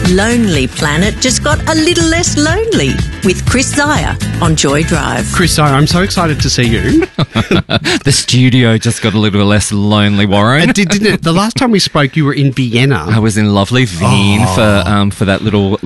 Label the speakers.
Speaker 1: Lonely Planet just got a little less lonely with Chris Zaya on Joy Drive.
Speaker 2: Chris Zaya, I'm so excited to see you.
Speaker 3: The studio just got a little less lonely, Warren.
Speaker 2: Didn't it? The last time we spoke, you were in Vienna.
Speaker 3: I was in lovely Wien for that little